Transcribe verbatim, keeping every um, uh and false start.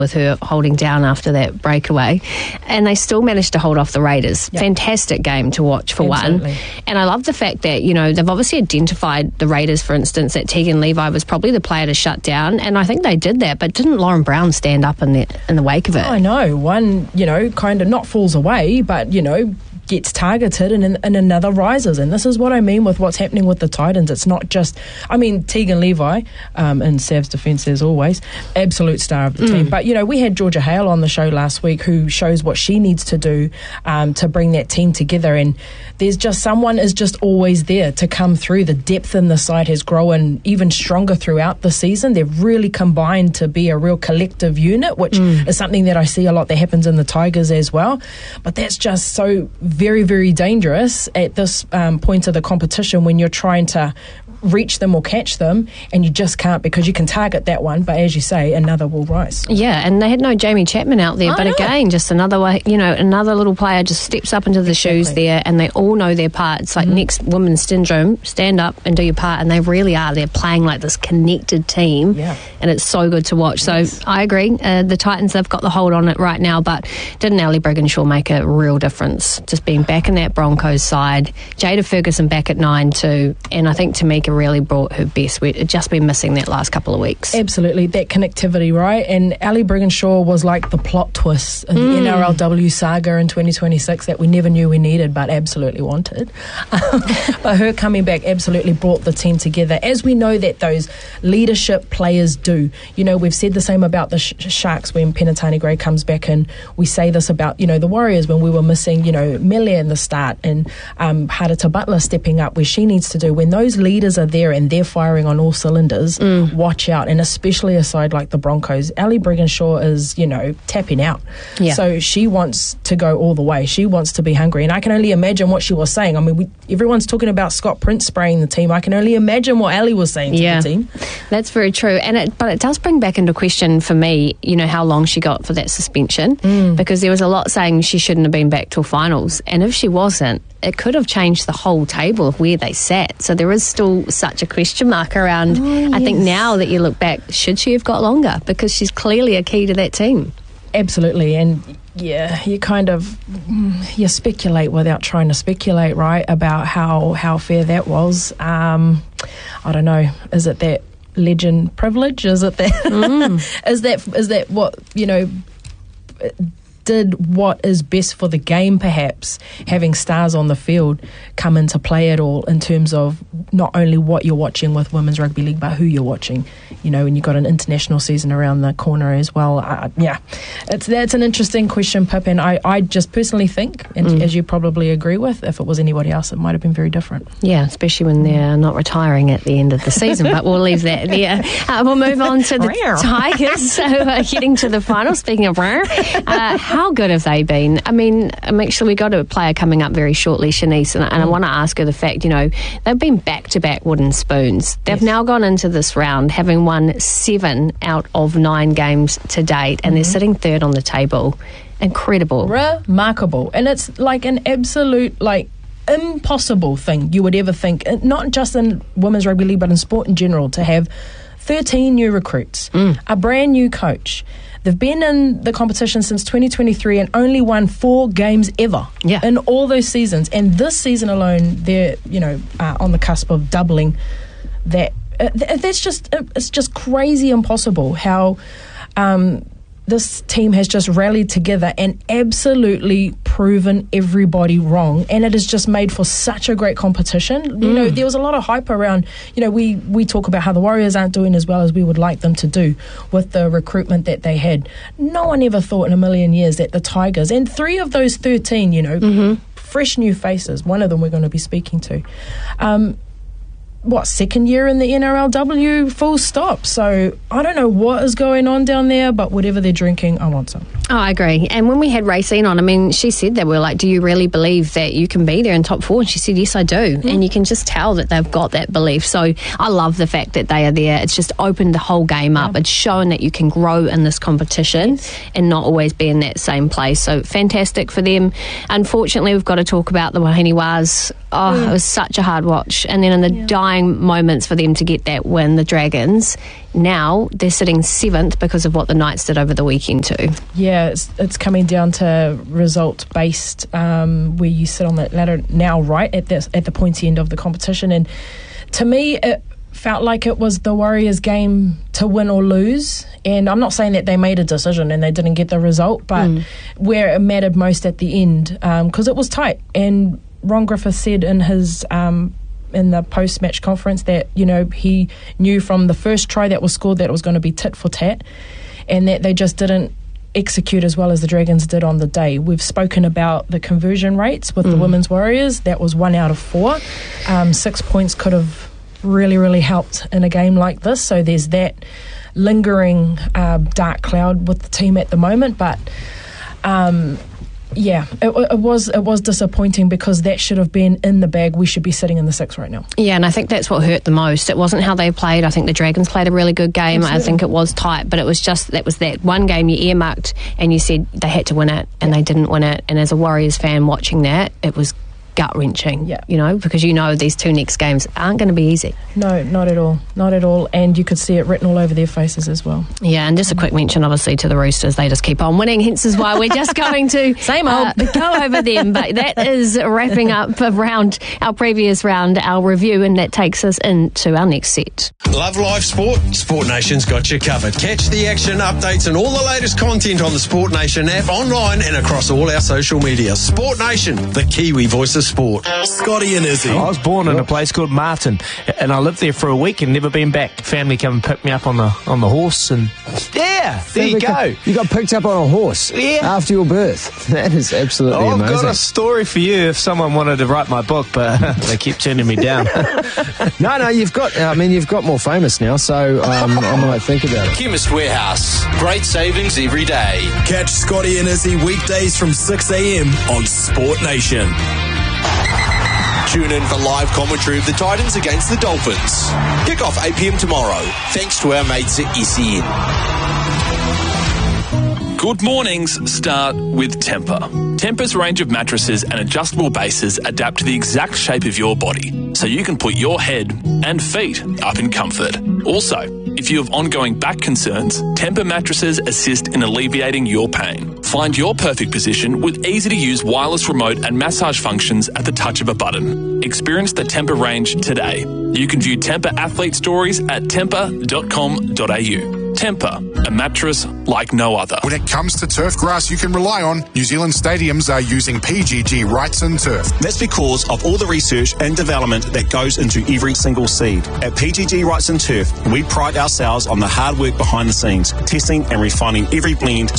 with her holding down after that breakaway, and they still managed to hold off the Raiders. Yep. Fantastic game to watch for Absolutely. one. And I love the fact that, you know, they've obviously identified the Raiders, for instance, that Tegan Levi was probably the player to shut down, and I think they did that, but didn't Lauren Brown stand up in the, in the wake of it? Oh, I know. One, you know, kind of not falls away, but, you know, gets targeted and, and another rises. And this is what I mean with what's happening with the Titans. It's not just, I mean, Tegan Levi, um, in Sav's defence as always, absolute star of the mm. team. But, you know, we had Georgia Hale on the show last week who shows what she needs to do um, to bring that team together. And there's just someone is just always there to come through. The depth in the side has grown even stronger throughout the season. They've really combined to be a real collective unit, which mm. is something that I see a lot that happens in the Tigers as well. But that's just so very, very dangerous at this um, point of the competition when you're trying to reach them or catch them, and you just can't, because you can target that one, but as you say, another will rise. Yeah, and they had no Jamie Chapman out there, I but know. again, just another way, you know, another little player just steps up into the exactly. shoes there, and they all know their part. It's like mm-hmm. next women's syndrome, stand up and do your part, and they really are. They're playing like this connected team, yeah. and it's so good to watch. Yes. So I agree, uh, the Titans, they've got the hold on it right now, but didn't Ellie Brigginshaw make a real difference? Just being back in that Broncos side, Jada Ferguson back at nine too, and I think Tamika really brought her best. We've just been missing that last couple of weeks. Absolutely, that connectivity, right? And Ellie Brigginshaw was like the plot twist in mm. the N R L W saga in twenty twenty-six that we never knew we needed but absolutely wanted. But her coming back absolutely brought the team together, as we know that those leadership players do. You know, we've said the same about the sh- Sharks when Penatani Gray comes back, and we say this about, you know, the Warriors when we were missing, you know, Melia in the start, and um, Harita Butler stepping up where she needs to do. When those leaders are there and they're firing on all cylinders, mm. watch out. And especially a side like the Broncos, Ellie Brigginshaw is, you know, tapping out. Yeah. So she wants to go all the way. She wants to be hungry. And I can only imagine what she was saying. I mean, we, everyone's talking about Scott Prince spraying the team. I can only imagine what Ellie was saying to yeah. the team. That's very true. And it, but it does bring back into question for me, you know, how long she got for that suspension, mm. because there was a lot saying she shouldn't have been back till finals. And if she wasn't, it could have changed the whole table of where they sat. So there is still such a question mark around, oh, yes. I think now that you look back, should she have got longer? Because she's clearly a key to that team. Absolutely. And yeah, you kind of, you speculate without trying to speculate, right, about how, how fair that was. Um, I don't know. Is it that legend privilege? Is it that, mm. is that, is that what, you know, did what is best for the game, perhaps, having stars on the field come into play at all in terms of not only what you're watching with Women's Rugby League, but who you're watching, you know, and you've got an international season around the corner as well. Uh, yeah, it's that's an interesting question, Pip, and I, I just personally think, and mm. as you probably agree with, if it was anybody else, it might have been very different. Yeah, especially when they're not retiring at the end of the season, but we'll leave that there. Uh, we'll move on to the Tigers, so uh, heading to the final. Speaking of rare, uh, how good have they been? I mean, actually, we got a player coming up very shortly, Shanice, and, and mm. I want to ask her the fact, you know, they've been back-to-back wooden spoons. They've yes. now gone into this round having won seven out of nine games to date, and mm-hmm. they're sitting third on the table. Incredible. Remarkable. And it's like an absolute, like, impossible thing you would ever think, not just in women's rugby league, but in sport in general, to have thirteen new recruits, mm. a brand new coach. They've been in the competition since twenty twenty-three and only won four games ever yeah. in all those seasons. And this season alone, they're, you know, uh, on the cusp of doubling that. Uh, th- that's just, uh, it's just crazy impossible how um, this team has just rallied together and absolutely proven everybody wrong, and it has just made for such a great competition. Mm. You know, there was a lot of hype around, you know, we, we talk about how the Warriors aren't doing as well as we would like them to do with the recruitment that they had. No one ever thought in a million years that the Tigers, and three of those thirteen, you know, mm-hmm. fresh new faces, one of them we're going to be speaking to, um, what, second year in the N R L W, full stop. So I don't know what is going on down there, but whatever they're drinking, I want some. Oh, I agree. And when we had Racine on, I mean, she said that, we were like, do you really believe that you can be there in top four? And she said, yes, I do. Mm. And you can just tell that they've got that belief. So I love the fact that they are there. It's just opened the whole game up. Yeah. It's shown that you can grow in this competition yes. and not always be in that same place. So fantastic for them. Unfortunately, we've got to talk about the Wahine Waz oh, mm. it was such a hard watch. And then in the yeah. dying moments for them to get that win, the Dragons, now they're sitting seventh because of what the Knights did over the weekend too. Yeah, it's, it's coming down to result-based, um, where you sit on that ladder now, right, at the, at the pointy end of the competition. And to me, it felt like it was the Warriors' game to win or lose. And I'm not saying that they made a decision and they didn't get the result, but mm. where it mattered most at the end, because um, it was tight. And Ron Griffith said in his um, in the post-match conference that, you know, he knew from the first try that was scored that it was going to be tit for tat, and that they just didn't execute as well as the Dragons did on the day. We've spoken about the conversion rates with mm. the Women's Warriors. That was one out of four. Um, six points could have really, really helped in a game like this. So there's that lingering uh, dark cloud with the team at the moment. But um, yeah, it, it was it was disappointing because that should have been in the bag. We should be sitting in the six right now. Yeah, and I think that's what hurt the most. It wasn't how they played. I think the Dragons played a really good game. Absolutely. I think it was tight, but it was just that was that one game you earmarked and you said they had to win it, and yeah. they didn't win it. And as a Warriors fan watching that, it was gut-wrenching, yeah. you know, because you know these two next games aren't going to be easy. No, not at all. Not at all. And you could see it written all over their faces as well. Yeah, and just a quick mention, obviously, to the Roosters. They just keep on winning, hence is why we're just going to Same old. Uh, go over them. But that is wrapping up around our previous round, our review, and that takes us into our next set. Love live sport? Sport Nation's got you covered. Catch the action, updates and all the latest content on the Sport Nation app, online and across all our social media. Sport Nation, the Kiwi voice of sport. Scotty and Izzy. I was born in a place called Martin, and I lived there for a week and never been back. Family come and pick me up on the on the horse, and yeah, there you go. You got picked up on a horse yeah. after your birth. That is absolutely oh, amazing. I've got a story for you if someone wanted to write my book, but they kept turning me down. no, no, you've got. I mean, you've got more famous now, so um, I might think about it. Chemist Warehouse, great savings every day. Catch Scotty and Izzy weekdays from six a.m. on Sport Nation. Tune in for live commentary of the Titans against the Dolphins. Kick off eight p.m. tomorrow, thanks to our mates at S E N. Good mornings start with Tempur. Tempur's range of mattresses and adjustable bases adapt to the exact shape of your body, so you can put your head and feet up in comfort. Also, if you have ongoing back concerns, Tempur mattresses assist in alleviating your pain. Find your perfect position with easy-to-use wireless remote and massage functions at the touch of a button. Experience the Tempur range today. You can view Tempur athlete stories at tempur dot com dot a u. Tempur, a mattress like no other. When it comes to turf grass you can rely on, New Zealand stadiums are using P G G Wrightson Turf. That's because of all the research and development that goes into every single seed. At P G G Wrightson Turf, we pride ourselves on the hard work behind the scenes, testing and refining every blend